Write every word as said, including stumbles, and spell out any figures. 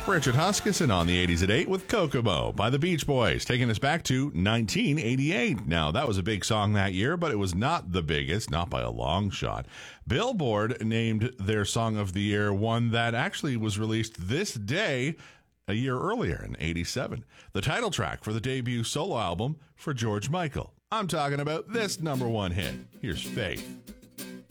Richard Huskisson on the eighties at eight with Kokomo by the Beach Boys, taking us back to nineteen eighty-eight. Now, that was a big song that year, but it was not the biggest, not by a long shot. Billboard named their Song of the Year one that actually was released this day a year earlier in eighty-seven. The title track for the debut solo album for George Michael. I'm talking about this number one hit. Here's Faith.